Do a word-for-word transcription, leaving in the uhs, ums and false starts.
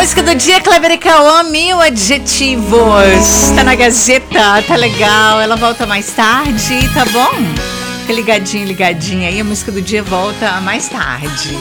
música do dia, Kleber e Cauã, Mil Adjetivos. Tá na Gazeta, tá legal. Ela volta mais tarde, tá bom? Fica ligadinho, ligadinha aí. A música do dia volta mais tarde.